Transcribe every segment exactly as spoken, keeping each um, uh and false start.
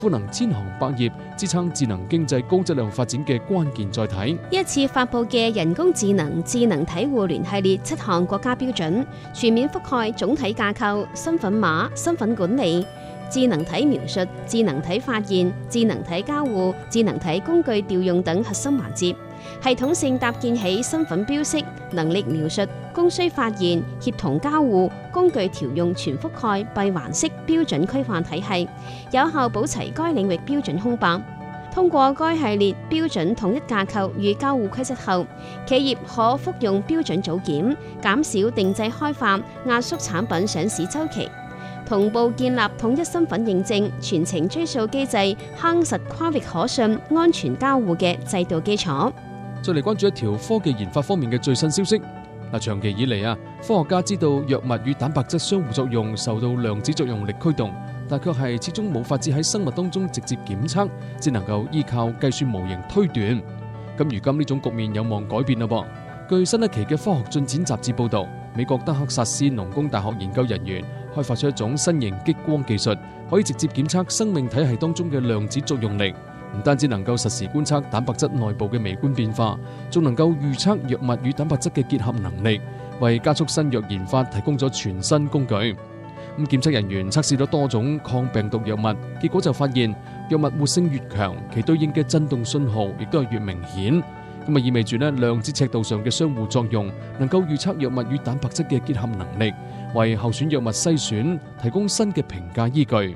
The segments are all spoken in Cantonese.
賦能千行百業，支撐智能經濟高質量發展嘅關鍵載體。 一次發布嘅人工智能智能體互聯系列七項國家標準，全面覆蓋總體架構、身份碼、身份管理、智能體描述、智能體發現、智能體交互、智能體工具調用等核心環節，系統性搭建起身份標識、能力描述、供需發現、協同交互、工具調用全覆蓋閉環式標準規範體系，有效保齊該領域標準空白。通過該系列標準統一架構與交互規則後，企業可複用標準組件，減少定製開發、壓縮產品上市週期，同步建立統一身份認證、全程追溯機制，夯實跨域可信、安全交互嘅制度基礎。 再嚟關注一條科技研發方面嘅最新消息。嗱，長期以嚟啊，科學家知道藥物與蛋白質相互作用受到量子作用力驅動，但卻係始終冇法子喺生物當中直接檢測，只能夠依靠計算模型推斷。咁如今呢種局面有望改變啦噃。據新一期嘅《科學進展》雜誌報導，美國德克薩斯農工大學研究人員開發出一種新型激光技術，可以直接檢測生命體系當中嘅量子作用力。唔單止能夠實時觀測蛋白質內部嘅微觀變化，仲能夠預測藥物與蛋白質嘅結合能力，為加速新藥研發提供咗全新工具。咁檢測人員測試咗多種抗病毒藥物，結果就發現藥物活性越強，其對應嘅震動信號亦都係越明顯。咁啊意味住咧量子尺度上嘅相互作用，能夠預測藥物與蛋白質嘅結合能力，為候選藥物篩選提供新嘅評價依據。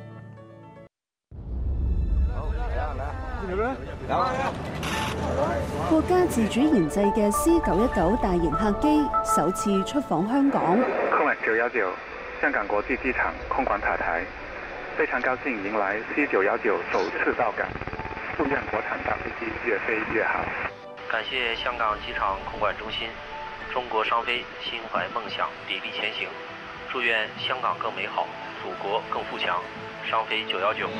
國家自主研製嘅 C 九一九大型客機首次出訪香港。 空管九一九香港國際機場空管塔台，非常高興迎來 C 九一九首次到港，祝願國產大飛機越飛越好。 感謝香港機場空管中心，中國商飛心懷夢想，砥砺前行，祝願香港更美好，祖國更富強。商飛九一九。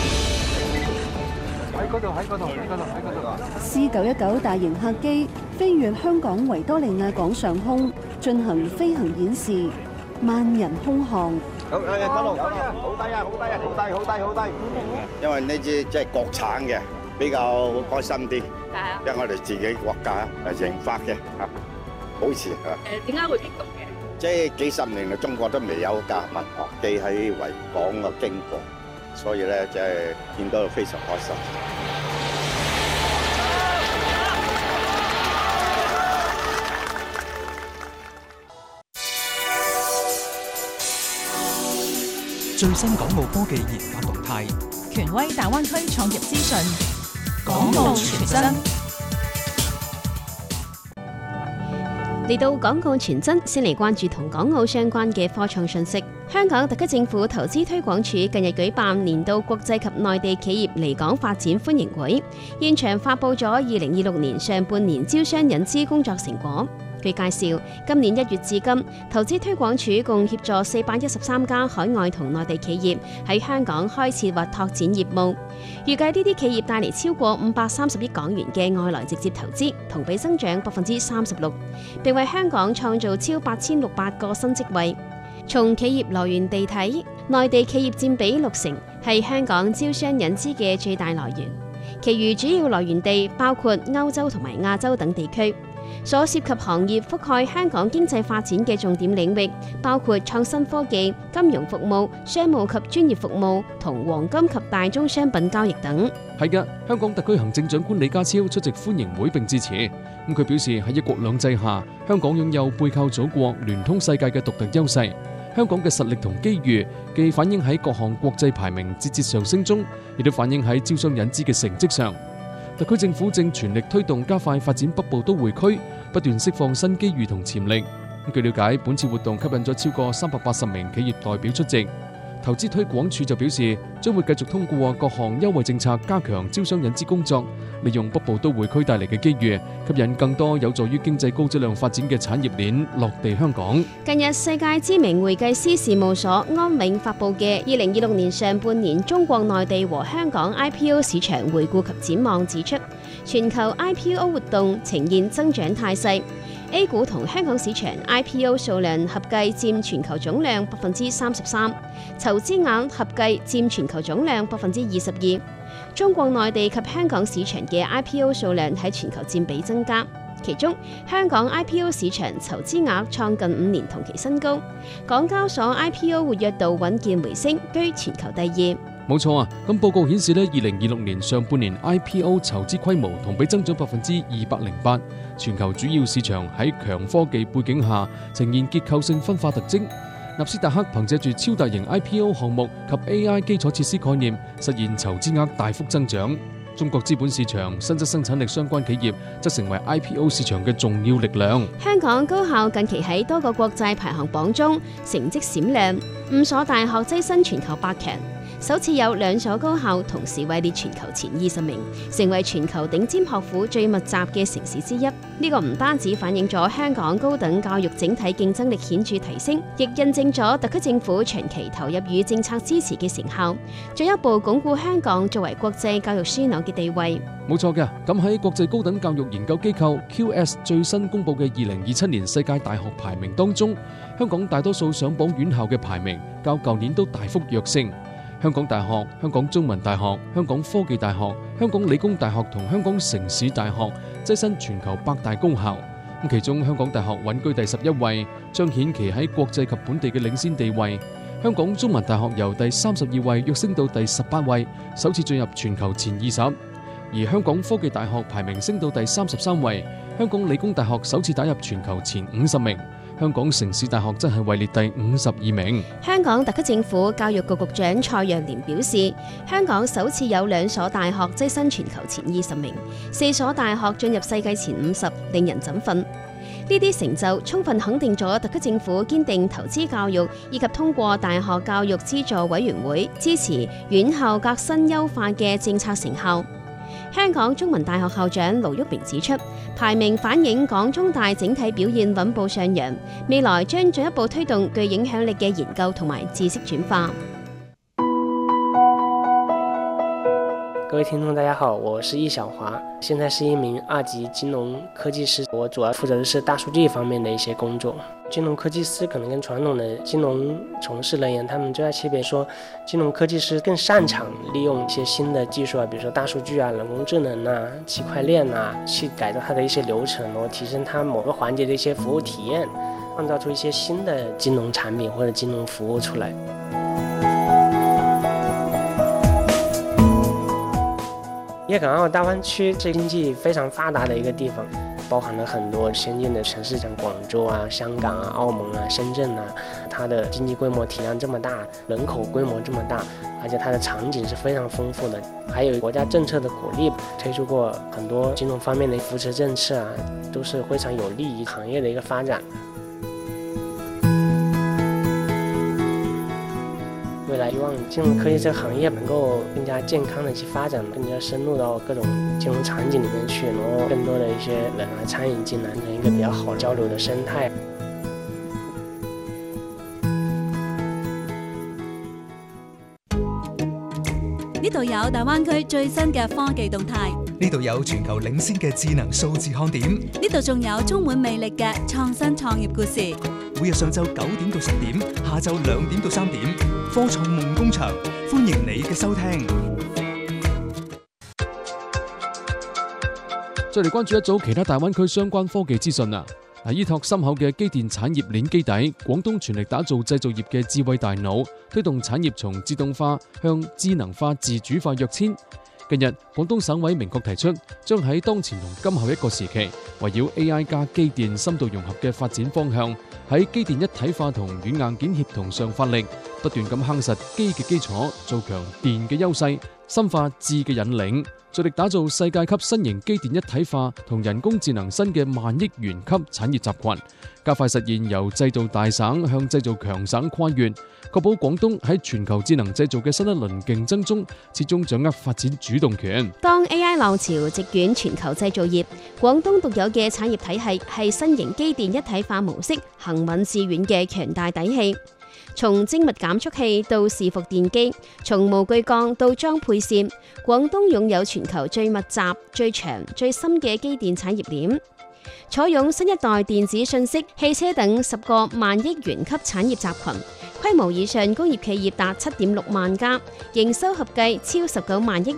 喺嗰度，喺嗰度，喺嗰度，喺嗰度。 C 九一九大型客機飛越香港維多利亞港上空，進行飛行演示，萬人空巷。 好，誒，嗰度，好低啊，好低啊，好低，好低，好低。 因為呢支即係國產嘅，比較開心啲。 係啊。 因為我哋自己國家係研發嘅，嚇，保持嚇。 誒，點解會激動嘅？ 即係幾十年嚟，中國都未有架民航機喺維港嘅經過。所以咧，即係見到非常開心。 最新港澳科技研發動態， 權威大灣區創業資訊， 港澳全真。 嚟到港澳全真，先嚟關注同港澳相關嘅科創訊息。香港特區政府投資推廣署近日舉辦年度國際及內地企業離港發展歡迎會，現場發布咗二零二六年上半年招商引資工作成果。據介紹，今年一月至今，投資推廣署共協助四百一十三家海外同內地企業喺香港開設或拓展業務，預計呢啲企業帶嚟超過五百三十億港元嘅外來直接投資，同比增長百分之三十六，並為香港創造超八千六百個新職位。從企業來源地睇，內地企業佔比六成，係香港招商引資嘅最大來源，其餘主要來源地包括歐洲同埋亞洲等地區。所涉及行業覆蓋香港經濟發展嘅重點領域，包括創新科技、金融服務、商務及專業服務同黃金及大宗商品交易等。 係嘅，香港特區行政長官李家超出席歡迎會並致辭。咁佢表示喺一國兩制下，香港擁有背靠祖國、聯通世界嘅獨特優勢。香港嘅實力同機遇，既反映喺各項國際排名節節上升中，亦都反映喺招商引資嘅成績上。特區政府正全力推動加快發展北部都會區，不斷釋放新機遇同潛力。據了解，本次活動吸引咗超過三百八十名企業代表出席。投資推廣署就表示，將會繼續通過各項優惠政策加強招商引資工作，利用北部都會區帶嚟嘅機遇，吸引更多有助於經濟高質量發展嘅產業鏈落地香港。 近日，世界知名會計師事務所安永發布嘅二零二六年上半年中國內地和香港 I P O 市場回顧及展望指出，全球 I P O 活動呈現增長態勢。 A 股同香港市場 I P O 數量合計佔全球總量百分之三十三，籌資額合計佔全球總量百分之二十二。中國內地及香港市場嘅 I P O 數量喺全球佔比增加，其中香港 I P O 市場籌資額創近五年同期新高，港交所 I P O 活躍度穩健回升，居全球第二。 冇錯啊！咁報告顯示呢，二零二六年上半年 I P O 籌資規模同比增長百分之二百零八。全球主要市場喺強科技背景下呈現結構性分化特徵。納斯達克憑借住超大型 I P O 項目及 A I 基礎設施概念，實現籌資額大幅增長。中國資本市場新質生產力相關企業則成為 I P O 市場嘅重要力量。 香港高校近期喺多個國際排行榜中成績閃亮，五所大學躋身全球百強。首次有兩所高校同時位列全球前二十名，成為全球頂尖學府最密集嘅城市之一。呢、這個唔單止反映咗香港高等教育整體競爭力顯著提升，亦印證咗特區政府長期投入與政策支持嘅成效，進一步鞏固香港作為國際教育樞紐嘅地位。 冇錯嘅，咁喺國際高等教育研究機構 Q S 最新公布嘅二零二七年世界大學排名當中，香港大多數上榜院校嘅排名較舊年都大幅躍升。香港大學、香港中文大學、香港科技大學、香港理工大學同香港城市大學躋身全球百大公校。咁其中香港大學穩居第十一位，彰顯其喺國際及本地嘅領先地位。香港中文大學由第三十二位躍升到第十八位，首次進入全球前二十。而香港科技大學排名升到第三十三位，香港理工大學首次打入全球前五十名。香港城市大學則係位列第五十二名。 香港特區政府教育局局長蔡若蓮表示，香港首次有兩所大學躋身全球前二十名，四所大學進入世界前五十，令人振奮。呢啲成就充分肯定咗特區政府堅定投資教育，以及通過大學教育資助委員會支持院校革新優化嘅政策成效。香港中文大學校長盧煜明指出，排名反映港中大整體表現穩步上揚，未來將進一步推動具影響力嘅研究同埋知識轉化。 各位聽眾大家好，我是易小華，現在是一名二級金融科技師，我主要負責的是大數據方面的一些工作。金融科技師可能跟傳統的金融從事人員，他們最大區別說，金融科技師更擅長利用一些新的技術啊，比如說大數據啊、人工智能啊、區塊鏈啊，去改造它的一些流程，然後提升它某個環節的一些服務體驗，創造出一些新的金融產品或者金融服務出來。粵港澳大灣區是經濟非常發達的一個地方，包含了很多先進的城市，像廣州啊、香港啊、澳門啊、深圳啊，它的經濟規模體量這麼大，人口規模這麼大，而且它的場景是非常豐富的，還有國家政策的鼓勵，推出過很多金融方面的扶持政策啊，都是非常有利於行業的一個發展。未來希望金融科技這個行業能夠更加健康的去發展，更加深入到各種金融場景裡面去，然後更多的一些人來參與進來，成一個比較好交流的生態。 呢度有大灣區最新嘅科技動態， 呢度有全球領先嘅智能數字看點， 呢度仲有充滿魅力嘅創新創業故事。 每日上晝九點到十點，下晝兩點到三點，科創夢工場，歡迎你嘅收聽。 再嚟關注一組其他大灣區相關科技資訊啊！嗱，依託深厚嘅機電產業鏈基底，廣東全力打造製造業嘅智慧大腦，推動產業從自動化向智能化、自主化躍遷。近日，廣東省委明確提出，將喺當前同今後一個時期，圍繞 A I 加機電深度融合嘅發展方向，喺機電一體化同軟硬件協同上發力，不斷咁夯實機嘅基礎，做強電嘅優勢，深化智嘅引領，着力打造世界級新型機電一體化同人工智能新嘅萬億元級產業集群，加快實現由製造大省向製造強省跨越，確保廣東喺全球智能製造嘅新一輪競爭中，始終掌握發展主動權。 當 A I 浪潮席捲全球製造業，廣東獨有嘅產業體系係新型機電一體化模式行穩致遠嘅強大底氣。從精密減速器到伺服電機，從模具鋼到裝配線，廣東擁有全球最密集、最長、最深嘅機電產業鏈。 坐擁新一代電子信息、汽車等十個萬億元級產業集群，規模以上工業企業達七點六萬家，營收合計超十九萬億